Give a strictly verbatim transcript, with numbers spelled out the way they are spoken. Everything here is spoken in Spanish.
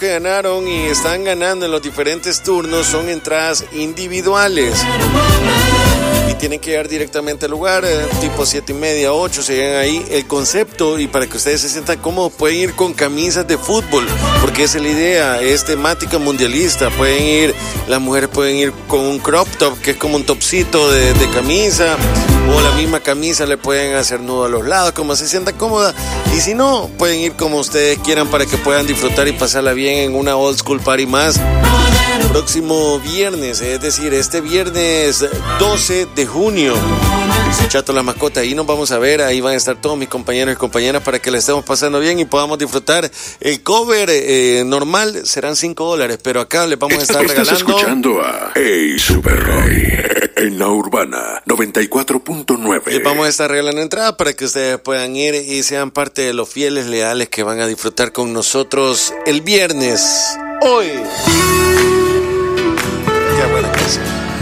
que ganaron y están ganando en los diferentes turnos son entradas individuales. Y tienen que llegar directamente al lugar, eh, tipo siete y media, ocho, se llegan ahí. El concepto, y para que ustedes se sientan cómodos, pueden ir con camisas de fútbol, porque esa es la idea, es temática mundialista. Pueden ir, las mujeres pueden ir con un crop top, que es como un topcito de, de camisa, o la misma camisa le pueden hacer nudo a los lados, como se sienta cómoda. Y si no, pueden ir como ustedes quieran para que puedan disfrutar y pasarla bien en una old school party más. Próximo viernes, es decir, este viernes doce de junio, Chato la Mascota, ahí nos vamos a ver, ahí van a estar todos mis compañeros y compañeras para que la estemos pasando bien y podamos disfrutar. El cover eh, normal serán cinco dólares, pero acá les vamos a estar Estás regalando. Estás escuchando a Hey Super Roy en la Urbana noventa y cuatro punto nueve. Les vamos a estar regalando entradas para que ustedes puedan ir y sean parte de los fieles leales que van a disfrutar con nosotros el viernes. Hoy.